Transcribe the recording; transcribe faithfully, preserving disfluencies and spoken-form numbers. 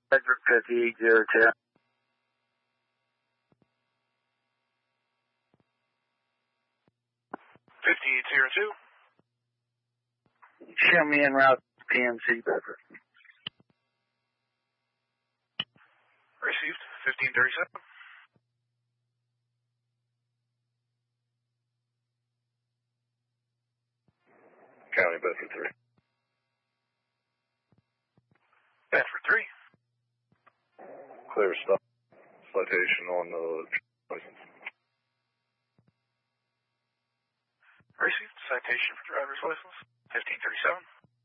Bedford fifty-eight zero two. fifty-eight zero two. Show me en route to P M C Bedford. Received. fifteen thirty-seven. County Bedford three. Bedford three. Clear stop. Citation on the license. Received. Citation for driver's license. fifteen thirty-seven.